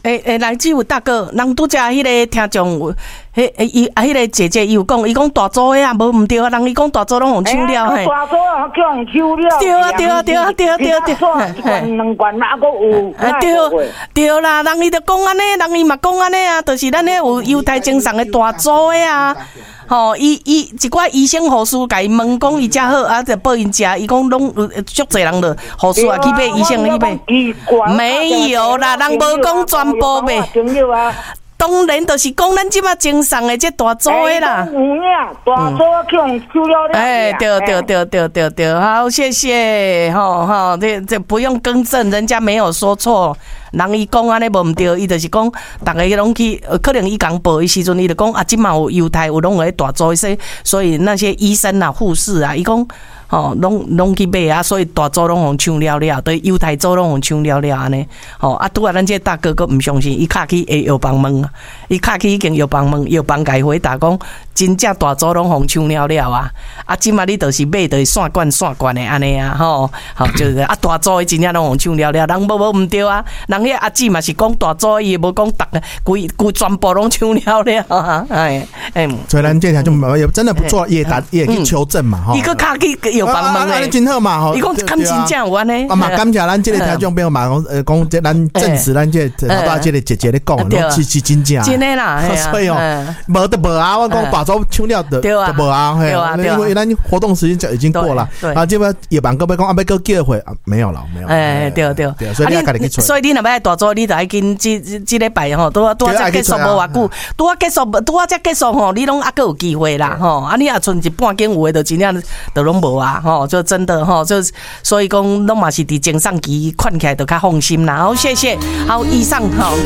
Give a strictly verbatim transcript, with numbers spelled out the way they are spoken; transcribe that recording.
诶诶，来这位大哥，人拄则迄个听众，迄诶伊啊，迄个姐姐伊有讲，伊讲大组诶啊，无毋对啊，人伊讲大组拢互抢了嘿。 大组啊，叫人抢了。 对啊对啊对啊对啊对啊对啊。 一罐两罐啊，还有。 对对啦，人伊就讲安尼，人伊嘛讲安尼啊，就是咱迄有犹太精神诶大组诶啊。吼，伊伊一寡医生护士甲伊问讲伊食好啊，就报因食，伊讲拢足侪人了，护士也去买，医生去买，没有啦，人无讲全部买。当然，就是讲咱即马精神的这大组的啦。 有影，大组去用收了了。 哎，对对对对对对，好，谢谢，吼吼，这这不用更正，人家没有说错。人伊讲安尼无毋对，伊就是讲，逐个拢去，可能伊讲报的时阵，伊就讲啊，即马有犹太有拢有大组一些，所以那些医生啊、护士啊，伊讲。吼，拢拢去买啊，所以大组拢互抢了了，对犹太组拢互抢了了安尼。吼啊，拄啊，咱这大哥佫毋相信，伊敲去下药房问啊，伊敲去已经药房问，药房甲伊回答讲，真正大组拢互抢了了啊！啊，即马你就是买就是散罐散罐的安尼啊，吼，吼就是啊，大组的真正拢互抢了了，人无无毋对啊，人迄阿姊嘛是讲大组，伊无讲逐个规规全部拢抢了了啊，哎哎， 所以咱这条就也真的不错，也打也去求证嘛，吼。 伊佫敲去。有帮忙诶， 真好嘛吼！ 伊讲敢真正有安尼， 啊嘛，感谢咱这个听众朋友嘛，讲呃讲这咱证实咱这头大这个姐姐咧讲，拢是是真正， 真诶啦， 所以哦，无得无啊，我讲大组抢了的，就无啊，嘿，因为咱活动时间就已经过了，啊，这边也办个要讲啊，要个机会啊，没有了，没有， 哎，对对， 所以你家己去找， 所以你若要大组，你就爱跟这这礼拜吼，拄拄才结束无偌久，拄啊结束，拄啊才结束吼，你拢还佫有机会啦，吼，啊你也剩一半间有诶，就真正就拢无啊，吼，就真。的吼，就所以讲，拢嘛是伫前上期看起来就较放心啦。好，谢谢。好，以上好。